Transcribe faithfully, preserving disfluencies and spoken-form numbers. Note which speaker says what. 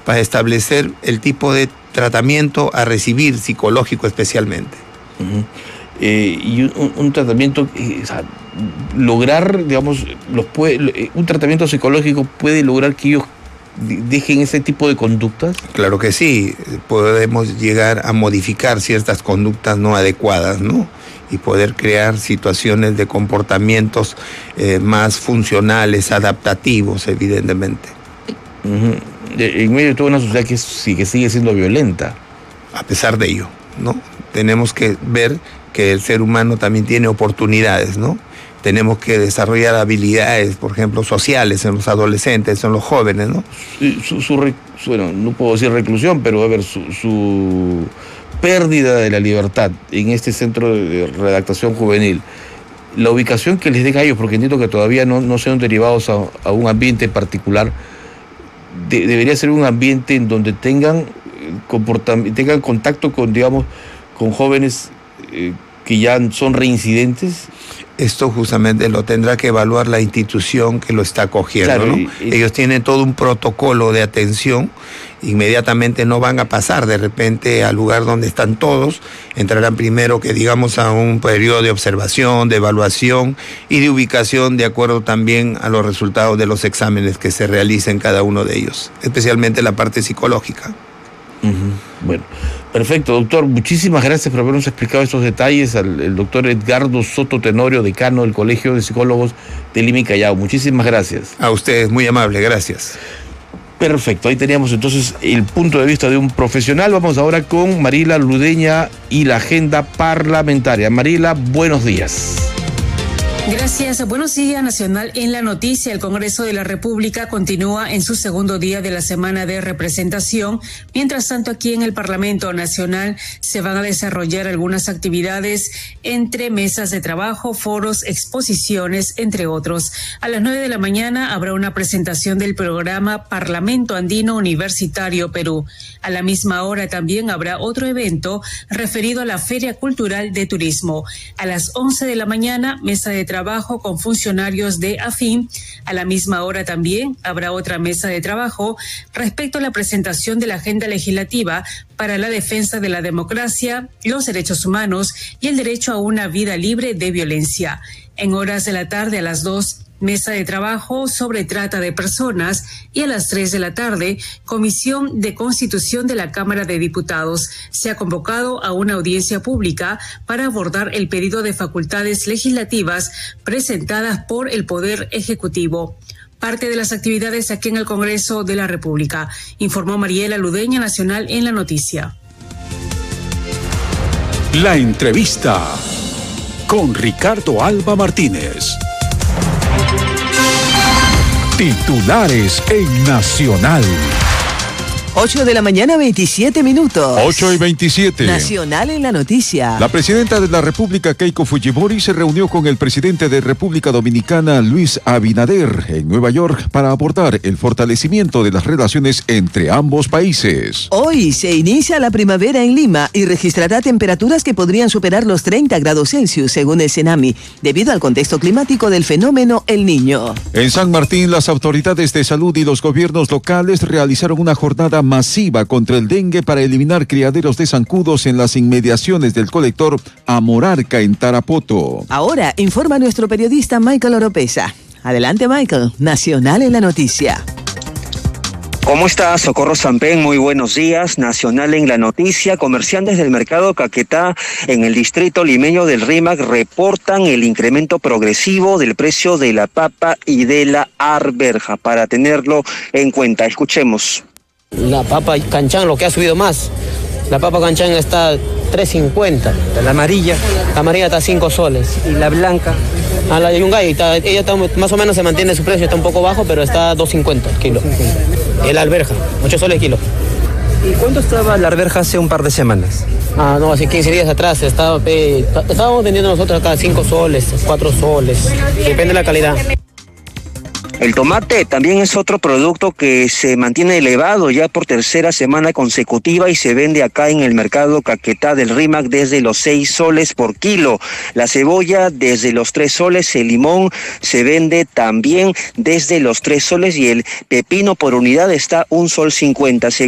Speaker 1: para establecer el tipo de tratamiento a recibir, psicológico especialmente.
Speaker 2: Uh-huh. Eh, y un, un tratamiento, eh, o sea, lograr, digamos, los puede, un tratamiento psicológico puede lograr que ellos dejen ese tipo de conductas.
Speaker 1: Claro que sí, podemos llegar a modificar ciertas conductas no adecuadas, ¿no? Y poder crear situaciones de comportamientos eh, más funcionales, adaptativos, evidentemente.
Speaker 2: Uh-huh. En medio de toda una sociedad que, sí, que sigue siendo violenta.
Speaker 1: A pesar de ello, ¿no? Tenemos que ver que el ser humano también tiene oportunidades, ¿no? Tenemos que desarrollar habilidades, por ejemplo, sociales en los adolescentes, en los jóvenes, ¿no?
Speaker 2: Su, su, su, bueno, no puedo decir reclusión, pero a ver, su, su pérdida de la libertad en este centro de redactación juvenil, la ubicación que les den a ellos, porque entiendo que todavía no, no sean derivados a, a un ambiente particular, de, debería ser un ambiente en donde tengan, comportam- tengan contacto con, digamos, con jóvenes eh, que ya son reincidentes.
Speaker 1: Esto justamente lo tendrá que evaluar la institución que lo está acogiendo, claro, ¿no? Y, y... Ellos tienen todo un protocolo de atención, inmediatamente no van a pasar de repente al lugar donde están todos, entrarán primero que digamos a un periodo de observación, de evaluación y de ubicación de acuerdo también a los resultados de los exámenes que se realicen cada uno de ellos, especialmente la parte psicológica.
Speaker 2: Uh-huh. Bueno, perfecto, doctor. Muchísimas gracias por habernos explicado estos detalles al el doctor Edgardo Soto Tenorio, decano del Colegio de Psicólogos de Lima y Callao. Muchísimas gracias.
Speaker 1: A ustedes, muy amable, gracias.
Speaker 2: Perfecto, ahí teníamos entonces el punto de vista de un profesional. Vamos ahora con Mariela Ludeña y la agenda parlamentaria. Mariela, buenos días.
Speaker 3: Gracias. Buenos días, Nacional en la noticia. El Congreso de la República continúa en su segundo día de la semana de representación. Mientras tanto, aquí en el Parlamento Nacional se van a desarrollar algunas actividades entre mesas de trabajo, foros, exposiciones, entre otros. A las nueve de la mañana habrá una presentación del programa Parlamento Andino Universitario Perú. A la misma hora también habrá otro evento referido a la Feria Cultural de Turismo. A las once de la mañana, mesa de trabajo trabajo con funcionarios de AFIN. A la misma hora también habrá otra mesa de trabajo respecto a la presentación de la agenda legislativa para la defensa de la democracia, los derechos humanos y el derecho a una vida libre de violencia. En horas de la tarde a las dos, mesa de trabajo sobre trata de personas y a las tres de la tarde, Comisión de Constitución de la Cámara de Diputados. Se ha convocado a una audiencia pública para abordar el pedido de facultades legislativas presentadas por el Poder Ejecutivo. Parte de las actividades aquí en el Congreso de la República, informó Mariela Ludeña, Nacional en la noticia.
Speaker 4: La entrevista con Ricardo Alba Martínez. Titulares en Nacional.
Speaker 5: ocho de la mañana, veintisiete minutos.
Speaker 4: ocho y veintisiete.
Speaker 5: Nacional en la noticia.
Speaker 4: La presidenta de la República, Keiko Fujimori, se reunió con el presidente de República Dominicana, Luis Abinader, en Nueva York para abordar el fortalecimiento de las relaciones entre ambos países.
Speaker 5: Hoy se inicia la primavera en Lima y registrará temperaturas que podrían superar los treinta grados Celsius, según el CENAMI, debido al contexto climático del fenómeno El Niño.
Speaker 4: En San Martín, las autoridades de salud y los gobiernos locales realizaron una jornada masiva contra el dengue para eliminar criaderos de zancudos en las inmediaciones del colector Amorarca en Tarapoto.
Speaker 5: Ahora informa nuestro periodista Michael Oropesa. Adelante, Michael. Nacional en la noticia.
Speaker 6: ¿Cómo está? Socorro Sampén, muy buenos días. Nacional en la noticia. Comerciantes del mercado Caquetá en el distrito limeño del Rímac reportan el incremento progresivo del precio de la papa y de la arveja. Para tenerlo en cuenta, escuchemos.
Speaker 7: La papa canchán, lo que ha subido más. La papa canchán está tres cincuenta.
Speaker 6: La amarilla.
Speaker 7: La amarilla está cinco soles.
Speaker 6: ¿Y la blanca?
Speaker 7: Ah, la yungay, está, ella está, más o menos se mantiene su precio, está un poco bajo, pero está dos cincuenta kilo. El alberja, ocho soles kilo.
Speaker 6: ¿Y cuánto estaba la arveja hace un par de semanas?
Speaker 7: Ah, no, hace quince días atrás estaba, eh, estábamos vendiendo nosotros acá cinco soles, cuatro soles, depende de la calidad.
Speaker 6: El tomate también es otro producto que se mantiene elevado ya por tercera semana consecutiva y se vende acá en el mercado Caquetá del Rímac desde los seis soles por kilo. La cebolla desde los tres soles, el limón se vende también desde los tres soles y el pepino por unidad está un sol cincuenta.